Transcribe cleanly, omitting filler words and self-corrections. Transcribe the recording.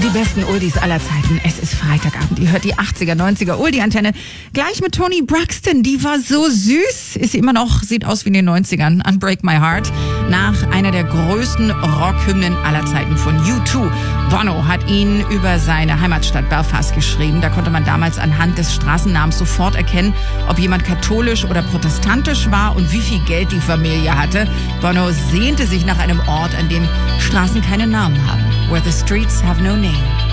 Die besten Oldies aller Zeiten. Es ist Freitagabend. Ihr hört die 80er, 90er Oldie-Antenne. Gleich mit Toni Braxton. Die war so süß. Ist sie immer noch. Sieht aus wie in den 90ern. Unbreak My Heart. Nach einer der größten Rockhymnen aller Zeiten von U2. Bono hat ihn über seine Heimatstadt Belfast geschrieben. Da konnte man damals anhand des Straßennamens sofort erkennen, ob jemand katholisch oder protestantisch war und wie viel Geld die Familie hatte. Bono sehnte sich nach einem Ort, an dem Straßen keine Namen haben. Where the streets have no name.